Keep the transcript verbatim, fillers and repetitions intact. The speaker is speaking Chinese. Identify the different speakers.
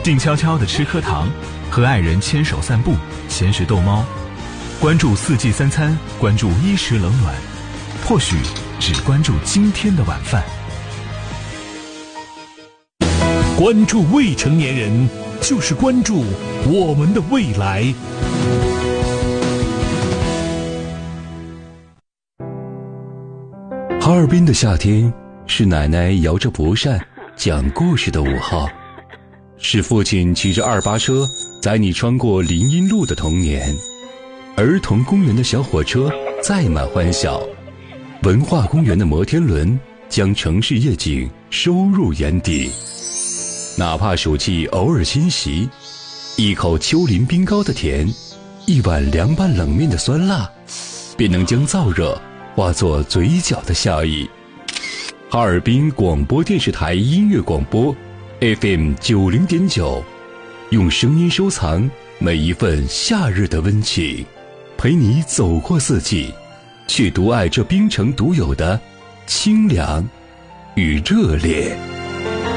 Speaker 1: 静悄悄地吃颗糖，和爱人牵手散步，闲时逗猫。关注四季三餐，关注衣食冷暖，或许只关注今天的晚饭。
Speaker 2: 关注未成年人，就是关注我们的未来。
Speaker 3: 哈尔滨的夏天，是奶奶摇着蒲扇讲故事的午后，是父亲骑着二八车载你穿过林荫路的童年，儿童公园的小火车载满欢笑，文化公园的摩天轮将城市夜景收入眼底。哪怕暑气偶尔侵袭，一口丘陵冰糕的甜，一碗凉拌冷面的酸辣，便能将燥热化作嘴角的笑意。哈尔滨广播电视台音乐广播 F M 九零点九，用声音收藏每一份夏日的温情，陪你走过四季，却独爱这冰城独有的清凉与热烈。